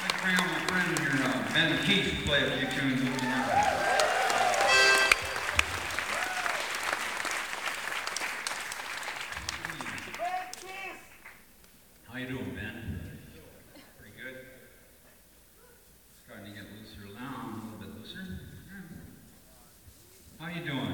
Bring on my friend here, Ben Keith, to play a few tunes with me now. How you doing, Ben? Pretty good. Starting to get looser now, a little bit looser. How you doing?